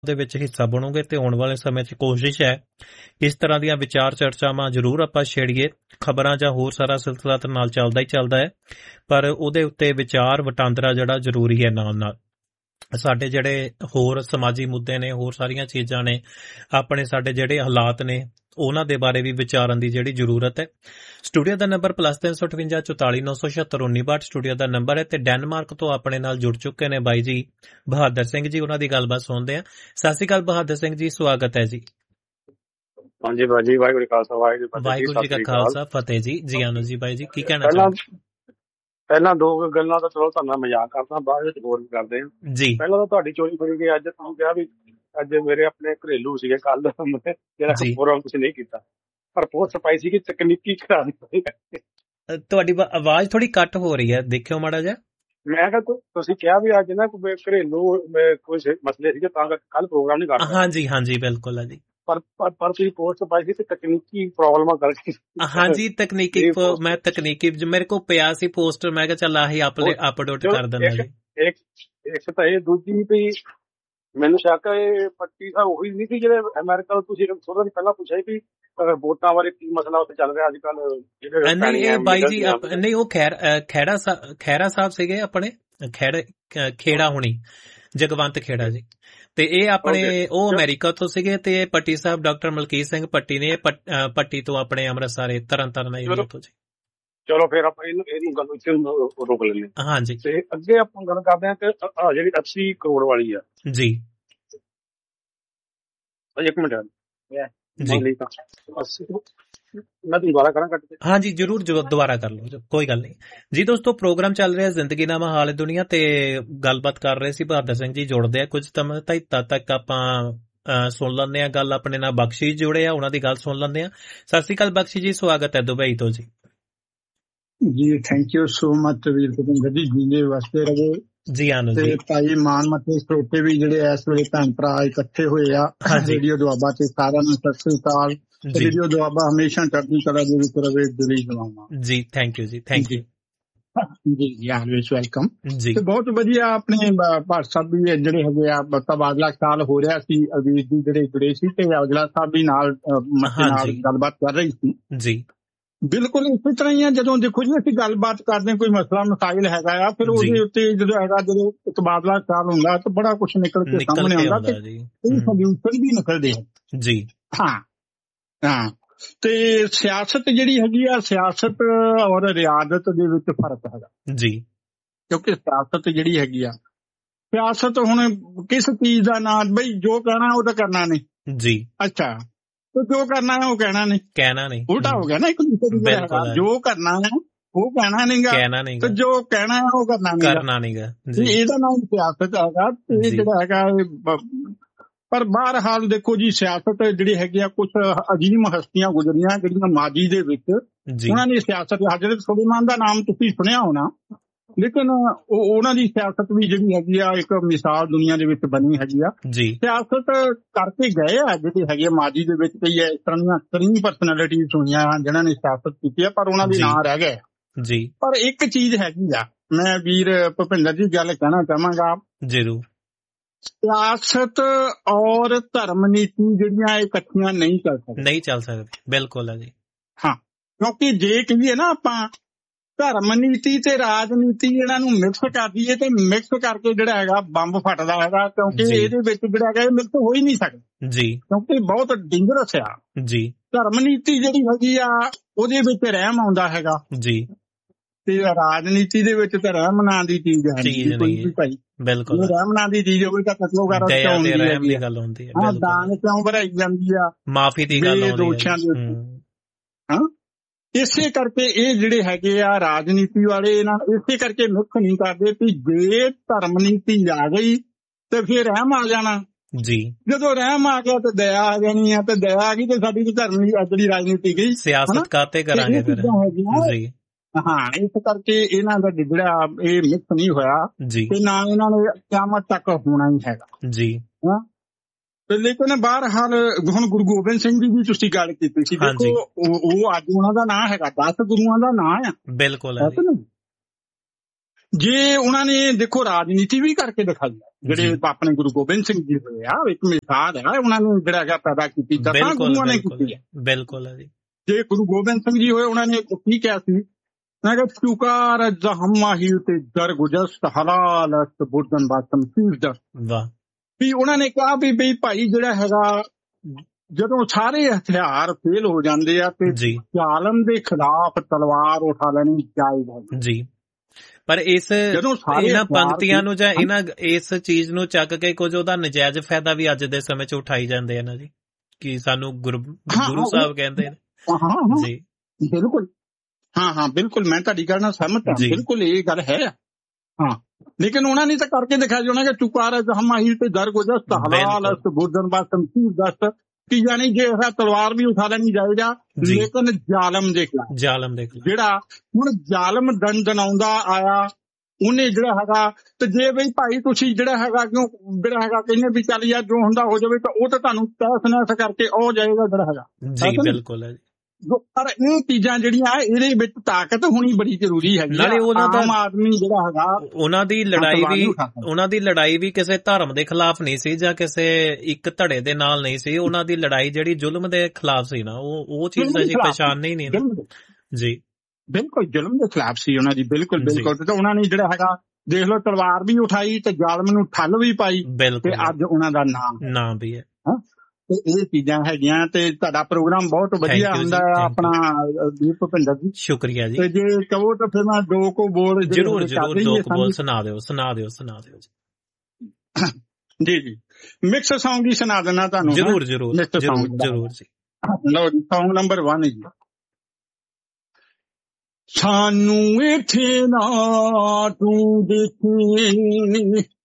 ਦੇ ਵਿੱਚ ਹਿੱਸਾ ਬਣੋਗੇ ਤੇ ਆਉਣ ਵਾਲੇ ਸਮੇਂ 'ਚ ਕੋਸ਼ਿਸ਼ ਹੈ ਇਸ ਤਰ੍ਹਾਂ ਦੀਆਂ ਵਿਚਾਰ ਚਰਚਾਵਾਂ ਜ਼ਰੂਰ ਆਪਾਂ ਛੇੜੀਏ। ਖਬਰਾਂ ਜਾਂ ਹੋਰ ਸਾਰਾ ਸਿਲਸਿਲਾ ਤਾਂ ਨਾਲ ਚੱਲਦਾ ਹੀ ਚੱਲਦਾ ਹੈ, ਪਰ ਉਹਦੇ ਉੱਤੇ ਵਿਚਾਰ ਵਟਾਂਦਰਾ ਜਿਹੜਾ ਜ਼ਰੂਰੀ ਹੈ ਨਾਲ ਨਾਲ। ਸਾਡੇ ਜਿਹੜੇ ਹੋਰ ਸਮਾਜੀ ਮੁੱਦੇ ਨੇ, ਹੋਰ ਸਾਰੀਆਂ ਚੀਜ਼ਾਂ ਨੇ, ਆਪਣੇ ਸਾਡੇ ਜਿਹੜੇ ਹਾਲਾਤ ਨੇ ਉਹਨਾਂ ਦੇ ਬਾਰੇ ਵੀ ਵਿਚਾਰਨ ਦੀ ਜਿਹੜੀ ਜ਼ਰੂਰਤ ਹੈ। ਸਟੂਡੀਓ ਦਾ ਨੰਬਰ +358 44 976 1962 ਸਟੂਡੀਓ ਦਾ ਨੰਬਰ ਹੈ। ਤੇ ਡੈਨਮਾਰਕ ਤੋਂ ਆਪਣੇ ਨਾਲ ਜੁੜ ਚੁੱਕੇ ਨੇ ਬਾਈ ਜੀ ਬਹਾਦਰ ਸਿੰਘ ਜੀ, ਉਹਨਾਂ ਦੀ ਗੱਲਬਾਤ ਸੁਣਦੇ ਆ। ਸਤਿ ਸ਼੍ਰੀ ਅਕਾਲ ਬਹਾਦਰ ਸਿੰਘ ਜੀ, ਸਵਾਗਤ ਹੈ ਜੀ। ਹਾਂਜੀ ਬਾਜੀ, ਵਾਹਿਗੁਰੂ ਜੀ ਖਾਲਸਾ ਵਾਹਿਗੁਰੂ ਜੀ ਕਾ ਖਾਲਸਾ, ਫਤਿਹ ਜੀ। ਜੀ ਆਨੰਦ ਜੀ ਬਾਈ ਜੀ, ਕੀ ਕਹਿਣਾ ਚਾਹੁੰਦੇ? ਪਹਿਲਾਂ ਦੋ ਗੱਲਾਂ ਤਾਂ ਚਲੋ ਤੁਹਾਨੂੰ ਮਜ਼ਾਕ ਕਰਦਾ, ਬਾਅਦ ਵਿੱਚ ਹੋਰ ਵੀ ਕਰਦੇ ਆ ਜੀ। ਪਹਿਲਾਂ ਤਾਂ ਤੁਹਾਡੀ ਚੋਰੀ ਫੜੀ ਗਈ, ਅੱਜ ਤੁਹਾਨੂੰ ਕਿਹਾ ਵੀ ਅੱਜ ਮੇਰੇ ਆਪਣੇ ਘਰੇਲੂ ਸੀਗੇ, ਕੱਲ ਜਿਹੜਾ ਪ੍ਰੋਗਰਾਮ ਤੁਸੀਂ ਨਹੀਂ ਕੀਤਾ, ਪਰ ਬਹੁਤ ਸਪਾਈਸੀ ਕਿ ਤਕਨੀਕੀ ਖਰਾ ਦਿੱਤੀ। ਤੁਹਾਡੀ ਆਵਾਜ਼ ਥੋੜੀ ਕੱਟ ਹੋ ਰਹੀ ਹੈ, ਦੇਖਿਓ ਮਾੜਾ ਜਿਹਾ। ਮੈਂ ਕਿਹਾ ਤੁਸੀਂ ਕਿਹਾ ਵੀ ਅੱਜ ਨਾ ਘਰੇਲੂ ਕੋਈ ਮਸਲੇ ਸੀਗੇ ਤਾਂ ਕੱਲ ਪ੍ਰੋਗਰਾਮ ਨਹੀਂ ਕਰਦਾ। ਹਾਂਜੀ ਹਾਂਜੀ ਬਿਲਕੁਲ ਹੈ ਜੀ। ਪਰ ਤੁਸੀਂ ਪੋਸਟ ਪਾਈ ਸੀ ਤੇ ਤਕਨੀਕੀ ਪ੍ਰੋਬਲਮਾਂ ਕਰਕੇ। ਹਾਂਜੀ ਤਕਨੀਕੀ, ਮੈਂ ਤਕਨੀਕੀ ਮੇਰੇ ਕੋਲ ਪਿਆ ਸੀ ਪੋਸਟਰ, ਮੈਂ ਕਿਹਾ ਚੱਲ ਆਹੀ ਅਪਲੋਡ ਕਰ ਦਿੰਦਾ ਜੀ। ਇੱਕ ਤਾਂ ਇਹ, ਦੂਜੀ ਵੀ ਮੈਨੂੰ ਸ਼ੱਕ ਹੈ ਇਹ ਪੱਟੀ ਤਾਂ ਉਹੀ ਨਹੀਂ ਸੀ ਜਿਹੜੇ ਅਮਰੀਕਾ ਤੋਂ ਤੁਸੀਂ ਥੋੜਾ ਦਿਨ ਪਹਿਲਾਂ ਪੁੱਛਿਆ ਸੀ ਵੋਟਾਂ ਬਾਰੇ ਕੀ ਮਸਲਾ ਉੱਥੇ ਚੱਲ ਰਿਹਾ ਅੱਜ ਕੱਲ। ਨਹੀਂ ਬਾਈ ਜੀ, ਨਹੀਂ ਉਹ ਖਹਿਰਾ ਸਾਹਿਬ ਸੀਗੇ ਆਪਣੇ, ਖੇੜਾ ਹੁਣੀ, ਜਗਵੰਤ ਖੇੜਾ ਜੀ। ਤੇ ਇਹ ਆਪਣੇ ਉਹ ਅਮਰੀਕਾ ਤੋਂ ਸੀਗੇ, ਤੇ ਪੱਟੀ ਸਾਹਿਬ ਡਾਕਟਰ ਮਲਕੀਤ ਸਿੰਘ ਪੱਟੀ ਨੇ ਪੱਟੀ ਤੋਂ ਆਪਣੇ ਅੰਮ੍ਰਿਤਸਰ ਤਰਨਤਾਰਨ ਏਰੀਆ ਤੋਂ ਜੀ। ਚਲੋ ਫਿਰ ਆਪਾਂ ਇਹਨੂੰ ਗੱਲ ਇੱਥੇ ਰੋਕ ਲੈਂਦੇ ਹਾਂ। ਹਾਂਜੀ, ਤੇ ਅੱਗੇ ਆਪਾਂ ਗੱਲ ਕਰਦੇ ਹਾਂ ਕਿ ਜਿਹੜੀ 80 ਕਰੋੜ ਵਾਲੀ ਆ ਜੀ। ਇੱਕ ਮਿੰਟ ਜੀ, ਮੈਂ ਦੁਬਾਰਾ ਕਰਾਂ ਕੱਟ? ਹਾਂਜੀ ਜ਼ਰੂਰ, ਦੁਬਾਰਾ ਕਰ ਲਓ, ਕੋਈ ਗੱਲ ਨਹੀਂ ਜੀ। ਦੋਸਤੋ ਪ੍ਰੋਗਰਾਮ ਚੱਲ ਰਿਹਾ ਜ਼ਿੰਦਗੀ ਨਾਮਾ ਹਾਲ ਦੁਨੀਆ ਤੇ ਗੱਲਬਾਤ ਕਰ ਰਹੇ ਸੀ ਬਹਾਦਰ ਸਿੰਘ ਜੀ, ਜੁੜਦੇ ਆ ਕੁਝ ਤਦ ਤੱਕ ਆਪਾਂ ਸੁਣ ਲੈਂਦੇ ਆ ਗੱਲ। ਆਪਣੇ ਨਾਲ ਬਖਸ਼ੀ ਜੁੜੇ ਆ, ਉਹਨਾਂ ਦੀ ਗੱਲ ਸੁਣ ਲੈਂਦੇ ਆ। ਸਤਿ ਸ਼੍ਰੀ ਅਕਾਲ ਬਖਸ਼ੀ ਜੀ, ਸਵਾਗਤ ਹੈ ਦੁਬਈ ਤੋਂ ਜੀ। ਜੀ ਥੈਂਕ ਯੂ ਸੋ ਮਚ ਵੀਰ ਭੁਪਿੰਦਰ ਜੀ, ਜੀਂਦੇ ਵਸਦੇ ਰਹੋ ਜੀ। ਆਨੰਦ ਜੀ, ਭਾਈ ਮਾਨ ਮੱਤੇ ਛੋਟੇ ਵੀ ਜਿਹੜੇ ਇਸ ਵੇਲੇ ਭੈਣ ਭਰਾ ਇਕੱਠੇ ਹੋਏ ਆ ਰੇਡੀਓ ਦੁਆਬਾ ਤੇ, ਸਾਰਿਆਂ ਨੂੰ ਸਤਿ ਸ੍ਰੀ ਅਕਾਲ। ਰੇਡੀਓ ਦੁਆਬਾ ਹਮੇਸ਼ਾ ਚੜ੍ਹਦੀ ਕਲਾ ਦੇ ਵਿੱਚ ਰਵੇ, ਦਿਲੀ ਦੁਆਵਾਂ ਜੀ। ਥੈਂਕ ਯੂ ਜੀ, ਥੈਂਕ ਯੂ ਜੀ, ਆਲਵੇਜ਼ ਵੈਲਕਮ ਜੀ। ਬਹੁਤ ਵਧੀਆ ਆਪਣੇ ਭਾਟ ਸਾਹਿਬ ਵੀ ਜਿਹੜੇ ਹੈਗੇ ਆ, ਤਬਾਦਲਾ ਖਿਆਲ ਹੋ ਰਿਹਾ ਸੀ, ਅਵੀਰ ਜੀ ਜਿਹੜੇ ਜੁੜੇ ਸੀ ਤੇ ਅਗਲਾ ਸਾਹਿਬ ਵੀ ਨਾਲ ਗੱਲਬਾਤ ਕਰ ਰਹੀ ਸੀ ਜੀ। ਬਿਲਕੁਲ ਇਸੇ ਤਰ੍ਹਾਂ ਹੀ ਆ। ਜਦੋਂ ਦੇਖੋ ਜੀ ਅਸੀਂ ਗੱਲਬਾਤ ਕਰਦੇ, ਕੋਈ ਮਸਲਾ ਮਸਾਇਲ ਹੈਗਾ ਆ, ਫਿਰ ਉਹਦੇ ਉੱਤੇ ਜਦੋਂ ਤਬਾਦਲਾ ਖਿਆਲ ਹੁੰਦਾ ਤਾਂ ਬੜਾ ਕੁਛ ਨਿਕਲ ਕੇ ਸਾਹਮਣੇ ਆਉਂਦਾ ਤੇ ਕਈ ਸੋਲਿਊਸ਼ਨ ਵੀ ਨਿਕਲਦੇ ਆ ਜੀ। ਹਾਂ ਤੇ ਸਿਆਸਤ ਜਿਹੜੀ ਹੈਗੀ ਆ, ਸਿਆਸਤ ਔਰ ਰਿਆਦਤ ਦੇ ਵਿੱਚ ਫਰਕ ਹੈਗਾ ਜੀ। ਕਿਉਂਕਿ ਸਿਆਸਤ ਜਿਹੜੀ ਹੈਗੀ ਆ, ਸਿਆਸਤ ਹੁਣ ਕਿਸ ਚੀਜ਼ ਦਾ ਨਾਂ, ਬਈ ਜੋ ਕਹਿਣਾ ਉਹ ਤਾਂ ਕਰਨਾ ਨਹੀਂ ਜੀ। ਅੱਛਾ, ਤੇ ਜੋ ਕਰਨਾ ਹੈ ਉਹ ਕਹਿਣਾ ਨਹੀਂ, ਉਲਟਾ ਹੋ ਗਿਆ ਨਾ। ਇੱਕ ਦੂਸਰੇ ਦੀ ਜੋ ਕਰਨਾ ਹੈ ਉਹ ਕਹਿਣਾ ਨਹੀਂਗਾ, ਤੇ ਜੋ ਕਹਿਣਾ ਹੈ ਉਹ ਕਰਨਾ ਨਹੀਂਗਾ। ਇਹਦਾ ਨਾਮ ਸਿਆਸਤ ਹੈਗਾ। ਇਹ ਜਿਹੜਾ ਹੈਗਾ, ਪਰ ਬਹਰਹਾਲ ਦੇਖੋ ਜੀ, ਸਿਆਸਤ ਜਿਹੜੀ ਹੈਗੀ ਆ, ਕੁਛ ਅਜੀਮ ਹਸਤੀਆਂ ਗੁਜ਼ਰੀਆਂ ਜਿਹੜੀਆਂ ਮਾਜੀ ਦੇ ਵਿੱਚ, ਉਹਨਾਂ ਨੇ ਸਿਆਸਤ, ਹਜ਼ਰਤ ਸੁਲੇਮਾਨ ਦਾ ਨਾਮ ਤੁਸੀਂ ਸੁਣਿਆ ਹੋਣਾ, ਲੇਕਿਨ ਉਹਨਾਂ ਦੀ ਸਿਆਸਤ ਵੀ ਜਿਹੜੀ ਹੈਗੀ ਆ ਇੱਕ ਮਿਸਾਲ ਦੁਨੀਆ ਦੇ ਵਿੱਚ ਬਣੀ ਹੈਗੀ ਆ। ਸਿਆਸਤ ਕਰਕੇ ਗਏ ਆ ਜਿਹੜੇ ਹੈਗੇ ਮਾਜੀ ਦੇ ਵਿੱਚ, ਕਈ ਇਸ ਤਰ੍ਹਾਂ ਦੀਆਂ ਕਈ ਪਰਸਨੈਲਿਟੀਜ਼ ਹੋਈਆਂ ਜਿਹਨਾਂ ਨੇ ਸਿਆਸਤ ਕੀਤੀ ਆ, ਪਰ ਉਹਨਾਂ ਦੇ ਨਾਂ ਰਹਿ ਗਏ ਜੀ। ਪਰ ਇੱਕ ਚੀਜ਼ ਹੈਗੀ ਆ, ਮੈਂ ਵੀਰ ਭੁਪਿੰਦਰ ਜੀ ਗੱਲ ਕਹਿਣਾ ਚਾਹਾਂਗਾ ਜ਼ਰੂਰ, ਸਿਆਸਤ ਔਰ ਧਰਮ ਨੀਤੀ ਜਿਹੜੀਆਂ ਇਕੱਠੀਆਂ ਨਹੀਂ ਚੱਲ ਸਕਦੀਆਂ। ਬਿਲਕੁਲ ਹੈ ਜੀ। ਹਾਂ, ਕਿਉਂਕਿ ਜੇ ਕਹੀਏ ਨਾ ਆਪਾਂ ਧਰਮ ਨੀਤੀ ਤੇ ਰਾਜਨੀਤੀ ਇਹਨਾਂ ਨੂੰ ਮਿਕਸ ਕਰ ਦਈਏ ਤੇ ਮਿਕਸ ਕਰਕੇ ਜਿਹੜਾ ਹੈਗਾ ਬੰਬ ਫਟਦਾ ਹੈਗਾ, ਕਿਉਂਕਿ ਇਹਦੇ ਵਿੱਚ ਜਿਹੜਾ ਹੈਗਾ ਇਹ ਮਿਕਸ ਹੋ ਹੀ ਨਹੀਂ ਸਕਦਾ ਜੀ, ਕਿਉਂਕਿ ਬਹੁਤ ਡੇਂਜਰਸ ਆ ਜੀ। ਧਰਮ ਨੀਤੀ ਜਿਹੜੀ ਹੈਗੀ ਆ ਉਹਦੇ ਵਿੱਚ ਰਹਿਮ ਆਉਂਦਾ ਹੈਗਾ ਜੀ, ਤੇ ਰਾਜਨੀਤੀ ਦੇ ਵਿੱਚ ਤਾਂ ਰਹਿਮ ਨਾਂ ਦੀ ਚੀਜ਼ ਹੈ ਕੋਈ ਵੀ ਭਾਈ। ਬਿਲਕੁਲ, ਰਹਿਮ ਨਾਂ ਦੀ ਚੀਜ਼ ਹੋਵੇ ਤਾਂ ਕਤਲੋ ਵਗੈਰਾ ਗੱਲ ਹੁੰਦੀ ਹੈ, ਹਾਂ ਦਾਨ ਕਿਉਂ ਭਰਾਈ ਜਾਂਦੀ ਆ, ਮਾਫੀ ਦੀ ਗੱਲ ਦੋਸ਼ਾਂ ਦੇ ਹਾਂ। ਇਸੇ ਕਰਕੇ ਇਹ ਜਿਹੜੇ ਹੈਗੇ ਆ ਰਾਜਨੀਤੀ ਵਾਲੇ, ਇਹਨਾਂ ਇਸੇ ਕਰਕੇ ਮੁੱਖ ਨਹੀਂ ਕਰਦੇ ਵੀ ਜੇ ਧਰਮ ਨੀਤੀ ਆ ਗਈ ਤੇ ਫਿਰ ਰਹਿਮ ਆ ਜਾਣਾ ਜੀ। ਜਦੋਂ ਰਹਿਮ ਆ ਗਿਆ ਤੇ ਦਇਆ ਆ ਜਾਣੀ ਆ, ਤੇ ਦਇਆ ਆ ਗਈ ਤੇ ਸਾਡੀ ਧਰਮ ਜਿਹੜੀ ਰਾਜਨੀਤੀ ਗਈ, ਸਿਆਸਤ ਕਾਤੇ ਕਰਾਂਗੇ ਫਿਰ ਜੀ। ਹਾਂ, ਇਸ ਕਰਕੇ ਇਹਨਾਂ ਦਾ ਜਿਹੜਾ ਇਹ ਮਿਕਸ ਨਹੀਂ ਹੋਇਆ ਤੇ ਨਾ ਇਹਨਾਂ ਨੇ ਕਿਆਮਤ ਤੱਕ ਹੋਣਾ ਹੀ ਹੈਗਾ ਜੀ। ਲੇਕਿਨ ਬਹਰਹਾਲ ਹੁਣ ਗੁਰੂ ਗੋਬਿੰਦ ਸਿੰਘ ਜੀ ਦੀ ਤੁਸੀਂ ਗੱਲ ਕੀਤੀ ਸੀ, ਦੇਖੋ ਉਹ ਅੱਜ ਉਹਨਾਂ ਦਾ ਨਾਂ ਹੈਗਾ, 10 ਗੁਰੂਆਂ ਦਾ ਨਾਂ ਆ। ਬਿਲਕੁਲ, ਜੇ ਉਹਨਾਂ ਨੇ ਦੇਖੋ ਰਾਜਨੀਤੀ ਵੀ ਕਰਕੇ ਦਿਖਾਈ ਹੈ, ਜਿਹੜੇ ਆਪਣੇ ਗੁਰੂ ਗੋਬਿੰਦ ਸਿੰਘ ਜੀ ਹੋਏ ਆ, ਇੱਕ ਮਿਸਾਲ ਹੈ ਉਹਨਾਂ ਨੂੰ ਜਿਹੜਾ ਹੈਗਾ ਪੈਦਾ ਕੀਤੀ, ਦਸਾਂ ਗੁਰੂਆਂ ਨੇ ਕੀਤੀ ਹੈ। ਬਿਲਕੁਲ ਹੈ ਜੀ। ਜੇ ਗੁਰੂ ਗੋਬਿੰਦ ਸਿੰਘ ਜੀ ਹੋਏ, ਉਹਨਾਂ ਨੇ ਕੀ ਕਿਹਾ ਸੀ, ਮੈਂ ਕਿਹਾ ਚੁਕਾਰ ਜਹਮਾ ਹੀ ਤੇ ਦਰ ਗੁਜਸਤ ਹਲਾਲ ਬੁਰਦਨ ਬਾਤਮ ਸੀਰਦ। ਵਾਹ। ਵੀ ਉਹਨਾਂ ਨੇ ਕਿਹਾ ਵੀ ਬਈ ਭਾਈ ਜਿਹੜਾ ਹੈਗਾ ਜਦੋਂ ਸਾਰੇ ਹਥਿਆਰ ਫੇਲ ਹੋ ਜਾਂਦੇ ਆ ਤੇ ਜ਼ਾਲਮ ਦੇ ਖਿਲਾਫ ਤਲਵਾਰ ਉਠਾ ਲੈਣੀ ਜਾਇਜ਼ ਹੈ ਜੀ। ਪਰ ਇਹਨਾਂ ਪੰਕਤੀਆਂ ਨੂੰ ਜਾਂ ਇਸ ਚੀਜ਼ ਨੂੰ ਚੱਕ ਕੇ ਕੁਝ ਉਹਦਾ ਨਜਾਇਜ਼ ਫਾਇਦਾ ਵੀ ਅੱਜ ਦੇ ਸਮੇਂ 'ਚ ਉਠਾਈ ਜਾਂਦੇ ਆ ਨਾ ਜੀ, ਕਿ ਸਾਨੂੰ ਗੁਰੂ ਸਾਹਿਬ ਕਹਿੰਦੇ ਨੇ ਜੀ। ਬਿਲਕੁਲ, ਹਾਂ ਬਿਲਕੁਲ, ਮੈਂ ਤੁਹਾਡੀ ਗੱਲ ਨਾਲ ਸਹਿਮਤ ਹਾਂ, ਬਿਲਕੁਲ ਇਹ ਗੱਲ ਹੈ। ਹਾਂ, ਲੇਕਿਨ ਉਹਨਾਂ ਨੇ ਤਾਂ ਕਰਕੇ ਦਿਖਾਇਆ ਉਹਨਾਂ ਕਿ ਚੁਕਾਰ ਜਹਮਾਹੀਰ ਤੇ ਦਰ ਗੁਜਸਤ ਹਲਾਲ ਬੁਰਦਨ ਬਾਤਮ ਸੀਰਦ, ਕਿ ਯਾਨੀ ਜੇ ਤਲਵਾਰ ਵੀ ਉਠਾ ਲੈਣੀ ਜਾਏਗਾ, ਲੇਕਿਨ ਜ਼ਾਲਮ ਦੇ ਖਿਲਾਫ ਜਿਹੜਾ ਹੁਣ ਜ਼ਾਲਮ ਦੰਡਨਾਉਂਦਾ ਆਇਆ ਉਹਨੇ ਜਿਹੜਾ ਹੈਗਾ, ਤੇ ਜੇ ਬਈ ਭਾਈ ਤੁਸੀਂ ਜਿਹੜਾ ਹੈਗਾ ਕਿਉਂ ਜਿਹੜਾ ਹੈਗਾ ਕਹਿੰਦੇ ਵੀ ਚੱਲ ਯਾਰ ਜੋ ਹੁੰਦਾ ਹੋ ਜਾਵੇ, ਤਾਂ ਉਹ ਤਾਂ ਤੁਹਾਨੂੰ ਤਹਿਸ ਨਹਿਸ ਕਰਕੇ ਉਹ ਜਾਏਗਾ ਜਿਹੜਾ ਹੈਗਾ ਜੀ। ਬਿਲਕੁਲ ਹੈ ਜੀ। ਪਰ ਇਹ ਚੀਜ਼ਾਂ ਜਿਹੜੀਆਂ ਇਹਦੇ ਵਿੱਚ ਤਾਕਤ ਹੋਣੀ ਬੜੀ ਜ਼ਰੂਰੀ ਹੈਗੀ। ਨਾਲੇ ਆਮ ਆਦਮੀ ਜਿਹੜਾ ਹੈਗਾ ਉਹਨਾਂ ਦੀ ਲੜਾਈ ਵੀ ਕਿਸੇ ਧਰਮ ਦੇ ਖਿਲਾਫ ਨਹੀਂ ਸੀ ਜਾਂ ਕਿਸੇ ਇੱਕ ਧੜੇ ਦੇ ਨਾਲ ਨਹੀਂ ਸੀ, ਉਹਨਾਂ ਦੀ ਲੜਾਈ ਜਿਹੜੀ ਜ਼ੁਲਮ ਦੇ ਖਿਲਾਫ ਸੀ ਨਾ, ਉਹ ਚੀਜ਼ ਅਸੀਂ ਪਛਾਣਨੀ ਨਹੀਂ ਜੀ। ਬਿਲਕੁਲ ਜ਼ੁਲਮ ਦੇ ਖਿਲਾਫ ਸੀ ਉਹਨਾਂ ਦੀ, ਬਿਲਕੁਲ। ਤੇ ਉਹਨਾਂ ਨੇ ਜਿਹੜਾ ਹੈਗਾ ਦੇਖ ਲਓ ਤਲਵਾਰ ਵੀ ਉਠਾਈ ਤੇ ਜ਼ਾਲਮ ਨੂੰ ਠੱਲ ਵੀ ਪਾਈ, ਤੇ ਅੱਜ ਉਹਨਾਂ ਦਾ ਨਾਮ ਵੀ ਹੈ। ਤੇ ਇਹ ਚੀਜ਼ਾਂ ਹੈਗੀਆਂ। ਤੇ ਤੁਹਾਡਾ ਪ੍ਰੋਗਰਾਮ ਬਹੁਤ ਵਧੀਆ ਹੁੰਦਾ ਹੈ ਆਪਣਾ ਦੀਪ ਭੁਪਿੰਦਰ ਜੀ, ਸ਼ੁਕਰੀਆ ਜੀ। ਤੇ ਜੇ ਕਹੋ ਤਾਂ ਫਿਰ ਮੈਂ ਦੋ ਕੋ ਬੋਲ ਜ਼ਰੂਰ ਸੁਣਾ ਦਿਓ ਜੀ। ਮਿਕਸ ਸੌਂਗ ਹੀ ਸੁਣਾ ਦੇਣਾ ਤੁਹਾਨੂੰ। ਜ਼ਰੂਰ ਜੀ। ਲਓ ਜੀ, ਸੌਂਗ ਨੰਬਰ 1 ਜੀ। ਸਾਨੂੰ ਇੱਥੇ ਨਾ ਤੂੰ ਦੇਖੀ